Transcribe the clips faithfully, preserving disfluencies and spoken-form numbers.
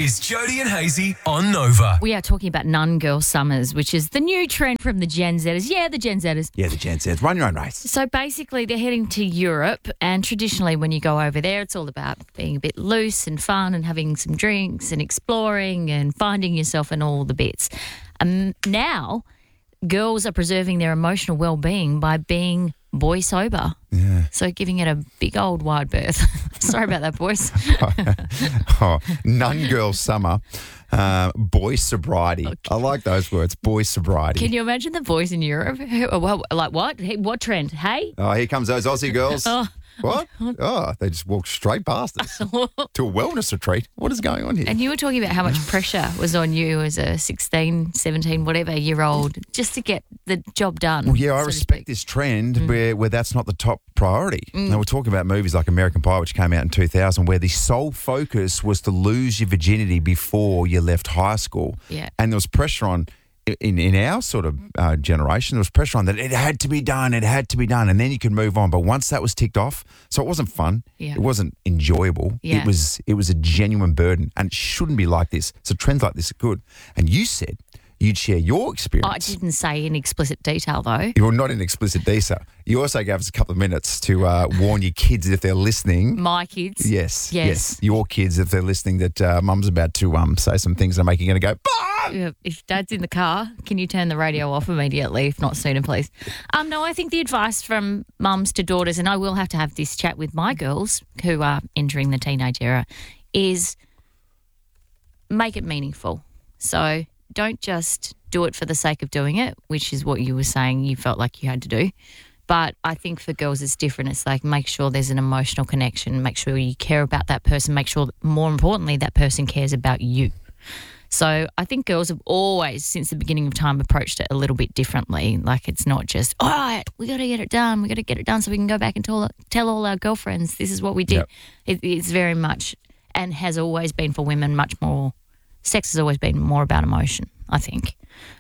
is Jody and Hazy on Nova. We are talking about nun girl summers, which is the new trend from the Gen Zers. Yeah, the Gen Zers. Yeah, the Gen Zers. Run your own race. So basically they're heading to Europe, and traditionally when you go over there, it's all about being a bit loose and fun and having some drinks and exploring and finding yourself and all the bits. Um, now girls are preserving their emotional well-being by being boy sober. Yeah. So giving it a big old wide berth. Sorry about that, boys. oh, nun girl summer, uh, boy sobriety. Okay. I like those words, boy sobriety. Can you imagine the boys in Europe? Who, well, like what? Hey, what trend? Hey? Oh, here comes those Aussie girls. Oh. What? Oh, they just walked straight past us to a wellness retreat. What is going on here? And you were talking about how much pressure was on you as a sixteen, seventeen, whatever year old just to get the job done. Well, yeah, I so respect this trend Mm. where, where that's not the top priority. Now, we're talking about movies like American Pie, which came out in two thousand, where the sole focus was to lose your virginity before you left high school. Yeah. And there was pressure on, in, in our sort of uh, generation, there was pressure on that it had to be done, it had to be done, and then you could move on. But once that was ticked off, so it wasn't fun, Yeah. it wasn't enjoyable, Yeah. it was it was a genuine burden, and it shouldn't be like this. So trends like this are good. And you said you'd share your experience. I didn't say in explicit detail, though. You're not in explicit detail. You also gave us a couple of minutes to uh, warn your kids if they're listening. My kids. Yes, Yes. yes. Your kids, if they're listening, that uh, mum's about to um, say some things that are making you going to go, bah! Yeah, if Dad's in the car, can you turn the radio off immediately? If not sooner, please. Um, no, I think the advice from mums to daughters, and I will have to have this chat with my girls who are entering the teenage era, is make it meaningful. So don't just do it for the sake of doing it, which is what you were saying you felt like you had to do. But I think for girls it's different. It's like make sure there's an emotional connection, make sure you care about that person, make sure, more importantly, that person cares about you. So I think girls have always, since the beginning of time, approached it a little bit differently. Like it's not just, all right, we got to get it done. We got to get it done so we can go back and tell, tell all our girlfriends this is what we did. Yep. It, it's very much, and has always been for women, much more, sex has always been more about emotion, I think.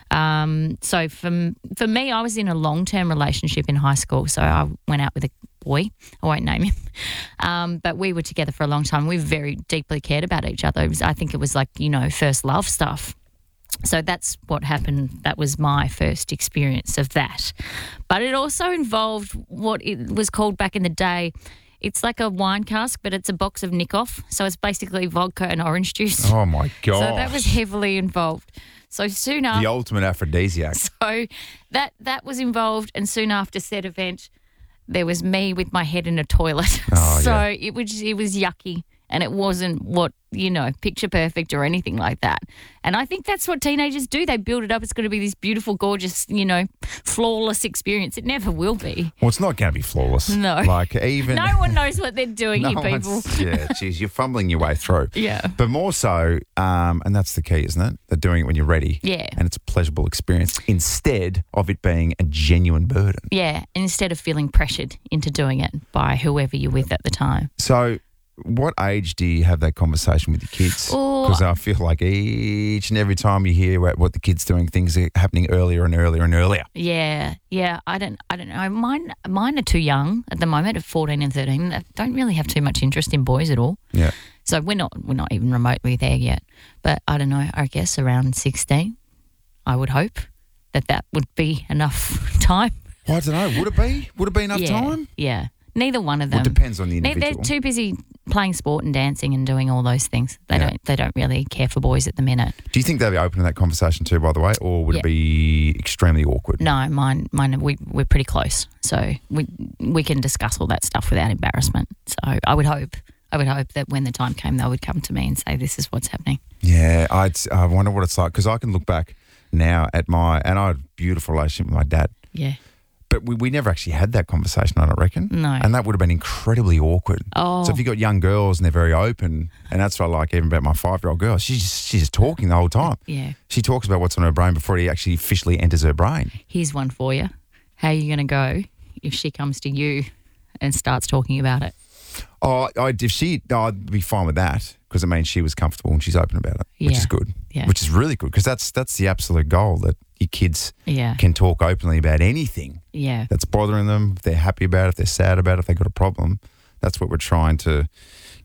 Um, so for, for me, I was in a long-term relationship in high school. So I went out with a boy. I won't name him. Um, but we were together for a long time. We very deeply cared about each other. It was, I think it was like, you know, first love stuff. So that's what happened. That was my first experience of that. But it also involved what it was called back in the day. It's like a wine cask, but it's a box of Nikoff. So it's basically vodka and orange juice. Oh, my God. So that was heavily involved. So soon after... The ultimate aphrodisiac. So that that was involved, and soon after said event, there was me with my head in a toilet. Oh, so yeah. it was it was yucky, and it wasn't what, you know, picture perfect or anything like that. And I think that's what teenagers do. They build it up. It's going to be this beautiful, gorgeous, you know, flawless experience. It never will be. Well, it's not going to be flawless. No. Like even... No one knows what they're doing No here, people. one's- Yeah, geez, you're fumbling your way through. Yeah. But more so, um, and that's the key, isn't it? They're doing it when you're ready. Yeah. And it's a pleasurable experience instead of it being a genuine burden. Yeah, instead of feeling pressured into doing it by whoever you're with at the time. So what age do you have that conversation with your kids? Oh. Because I feel like each and every time you hear what, what the kid's doing, things are happening earlier and earlier and earlier. Yeah, yeah. I don't, I don't know. Mine, mine are too young at the moment, at fourteen and thirteen. They don't really have too much interest in boys at all. Yeah. So we're not, we're not even remotely there yet. But I don't know. I guess around sixteen, I would hope that that would be enough time. Well, I don't know. Would it be? Would it be enough yeah, time? Yeah. Neither one of Well, them. it depends on the They're, individual. they're too busy playing sport and dancing and doing all those things. They Yeah. don't. They don't really care for boys at the minute. Do you think they'll be open to that conversation too, by the way, or would Yeah. it be extremely awkward? No, mine, mine. We we're pretty close, so we we can discuss all that stuff without embarrassment. So I would hope, I would hope that when the time came, they would come to me and say, "This is what's happening." Yeah, I'd, I wonder what it's like because I can look back now at my, and I had a beautiful relationship with my dad. Yeah. But we, we never actually had that conversation, I don't reckon. No. And that would have been incredibly awkward. Oh. So if you've got young girls and they're very open, and that's what I like even about my five-year-old girl, she's just, she's just talking the whole time. Yeah. She talks about what's on her brain before it actually officially enters her brain. Here's one for you. How are you going to go if she comes to you and starts talking about it? Oh, I, if she, no, I'd be fine with that because it means she was comfortable and she's open about it, which Yeah. is good. Yeah. Which is really good because that's, that's the absolute goal, that your kids Yeah. can talk openly about anything Yeah. that's bothering them, if they're happy about it, if they're sad about it, if they've got a problem. That's what we're trying to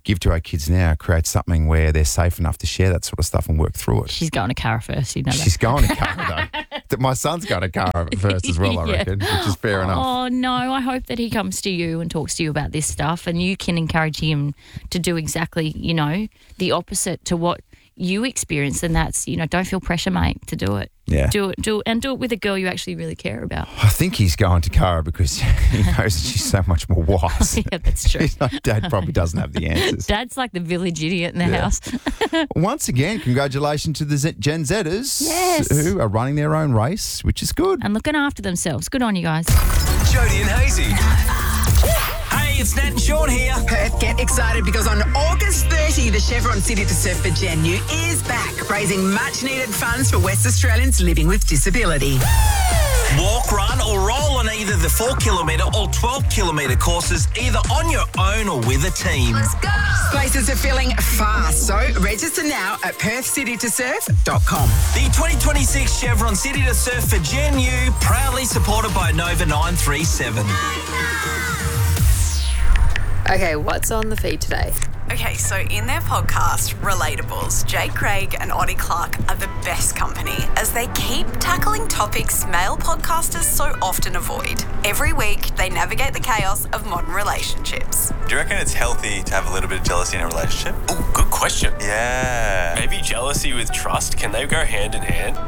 give to our kids now creates something where they're safe enough to share that sort of stuff and work through it. She's going to Cara first, you know that. She's going to Cara, though. My son's going to Cara first as well, I Yeah. reckon, which is fair enough. Oh, no, I hope that he comes to you and talks to you about this stuff and you can encourage him to do exactly, you know, the opposite to what you experience, and that's, you know, don't feel pressure, mate, to do it. Yeah. Do it, do it, and do it with a girl you actually really care about. I think he's going to Cara because he knows that she's so much more wise. Yeah, that's true. He's like, Dad probably doesn't have the answers. Dad's like the village idiot in the Yeah. house. Once again, congratulations to the Z- Gen Zers Yes. who are running their own race, which is good. And looking after themselves. Good on you guys. Jody and Hazy. Hey, it's Nat and Sean here. Perth, get excited because on August thirtieth, the Chevron City to Surf for Gen U is back, raising much-needed funds for West Australians living with disability. Walk, run or roll on either the four kilometre or twelve kilometre courses, either on your own or with a team. Let's go! Places are filling fast, so register now at perth city to surf dot com. The twenty twenty-six Chevron City to Surf for Gen U, proudly supported by Nova nine three seven. Okay, what's on the feed today? Okay, so in their podcast, Relatables, Jake Craig and Oddie Clark are the best company as they keep tackling topics male podcasters so often avoid. Every week, they navigate the chaos of modern relationships. Do you reckon it's healthy to have a little bit of jealousy in a relationship? Oh, good question. Yeah. Maybe jealousy with trust, can they go hand in hand?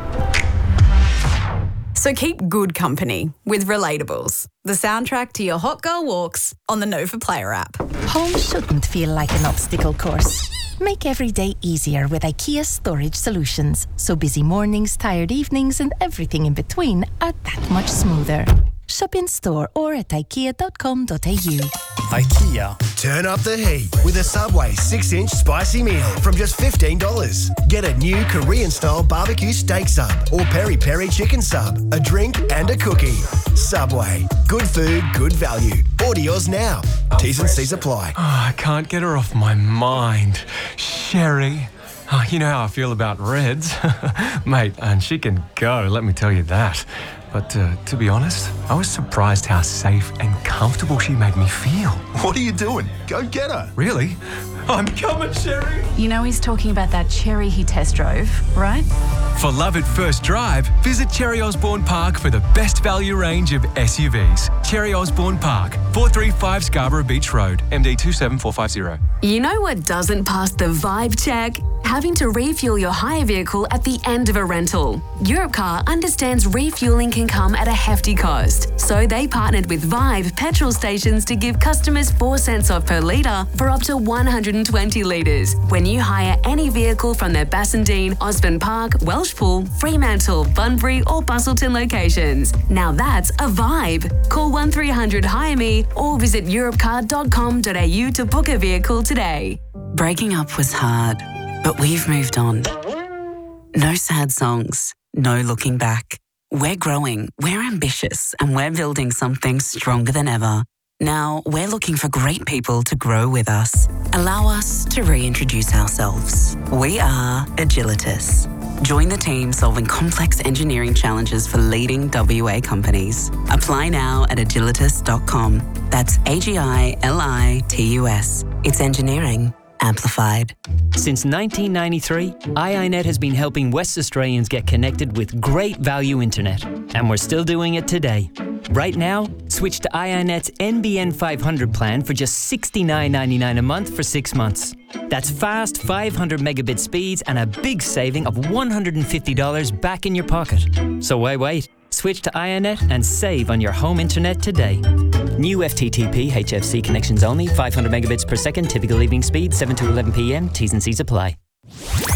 So keep good company with Relatables, the soundtrack to your hot girl walks on the Nova Player app. Home shouldn't feel like an obstacle course. Make every day easier with IKEA Storage Solutions, so busy mornings, tired evenings and everything in between are that much smoother. Shop in store or at ikea dot com dot a u. IKEA. Turn up the heat with a Subway six inch spicy meal from just fifteen dollars. Get a new Korean-style barbecue steak sub or peri-peri chicken sub, a drink and a cookie. Subway. Good food, good value. Order yours now. T's and C's apply. Oh, I can't get her off my mind. Sherry. Oh, you know how I feel about Reds. Mate, and she can go, let me tell you that. But uh, to be honest, I was surprised how safe and comfortable she made me feel. What are you doing? Go get her. Really? I'm coming, Sherry. You know he's talking about that Cherry he test drove, right? For love at first drive, visit Cherry Osborne Park for the best value range of S U Vs. Cherry Osborne Park, four thirty-five Scarborough Beach Road, M D two seven four five zero. You know what doesn't pass the vibe check? Having to refuel your hire vehicle at the end of a rental. Europcar understands refueling can come at a hefty cost, so they partnered with Vibe petrol stations to give customers four cents off per litre for up to one hundred twenty litres when you hire any vehicle from their Bassendean, Osborne Park, Welshpool, Fremantle, Bunbury or Bustleton locations. Now that's a vibe. Call one three hundred hire me or visit europcar dot com dot a u to book a vehicle today. Breaking up was hard, but we've moved on. No sad songs, no looking back. We're growing, we're ambitious, and we're building something stronger than ever. Now, we're looking for great people to grow with us. Allow us to reintroduce ourselves. We are Agilitas. Join the team solving complex engineering challenges for leading W A companies. Apply now at agilitas dot com. That's A G I L I T U S. It's engineering amplified. Since nineteen ninety-three, I I net has been helping West Australians get connected with great value internet, and we're still doing it today. Right now, switch to I I net's N B N five hundred plan for just sixty-nine ninety-nine a month for six months. That's fast five hundred megabit speeds and a big saving of one hundred fifty dollars back in your pocket. So why wait? Switch to I I net and save on your home internet today. New F T T P H F C connections only, five hundred megabits per second, typical evening speed, seven to eleven p m, T's and C's apply.